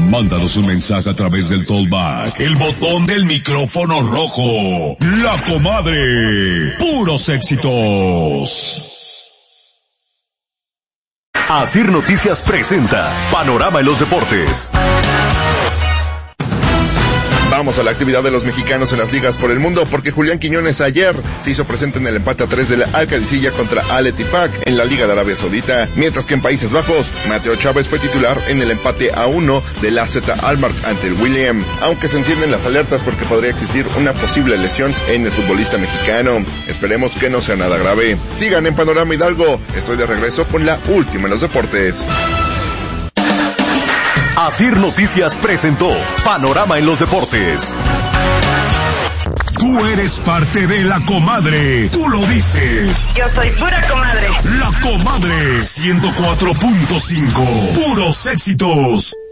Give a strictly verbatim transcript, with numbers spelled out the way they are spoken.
Mándanos un mensaje a través del Tollback, el botón del micrófono rojo. La Comadre. Puros éxitos. Asir Noticias presenta Panorama en los Deportes. Vamos a la actividad de los mexicanos en las ligas por el mundo, porque Julián Quiñones ayer se hizo presente en el empate a tres de la Al-Qadisiyah contra Al-Ettifaq en la Liga de Arabia Saudita, mientras que en Países Bajos, Mateo Chávez fue titular en el empate a uno del A Z Alkmaar ante el William, aunque se encienden las alertas porque podría existir una posible lesión en el futbolista mexicano. Esperemos que no sea nada grave. Sigan en Panorama Hidalgo, estoy de regreso con la última en los deportes. Asir Noticias presentó Panorama en los Deportes. Tú eres parte de La Comadre. Tú lo dices. Yo soy pura comadre. La Comadre. ciento cuatro punto cinco. Puros éxitos.